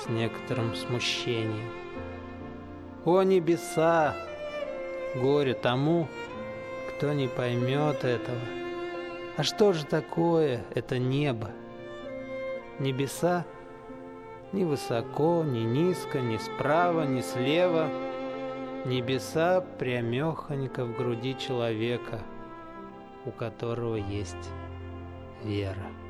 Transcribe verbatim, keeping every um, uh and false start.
с некоторым смущением. О небеса! Горе тому, кто не поймет этого. А что же такое это небо? Небеса ни высоко, ни низко, ни справа, ни слева. Небеса прямехонько в груди человека, у которого есть вера.